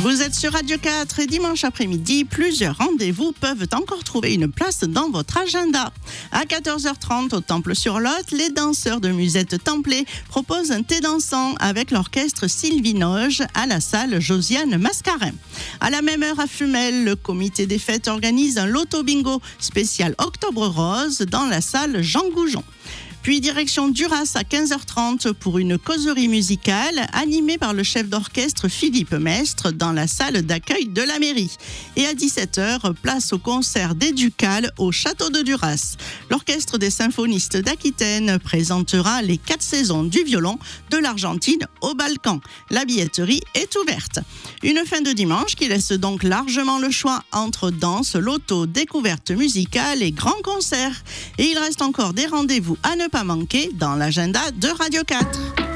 Vous êtes sur Radio 4 et dimanche après-midi, plusieurs rendez-vous peuvent encore trouver une place dans votre agenda. À 14h30 au Temple-sur-Lot, les danseurs de Musette Templé proposent un thé dansant avec l'orchestre Sylvinoge à la salle Josiane Mascarin. À la même heure à Fumel, le comité des fêtes organise un loto bingo spécial Octobre Rose dans la salle Jean Goujon. Puis direction Duras à 15h30 pour une causerie musicale animée par le chef d'orchestre Philippe Mestre dans la salle d'accueil de la mairie. Et à 17h, place au concert des Ducales au château de Duras. L'orchestre des symphonistes d'Aquitaine présentera les 4 saisons du violon de l'Argentine au Balkan. La billetterie est ouverte. Une fin de dimanche qui laisse donc largement le choix entre danse, loto, découverte musicale et grands concerts. Et il reste encore des rendez-vous à ne pas manquer dans l'agenda de Radio 4.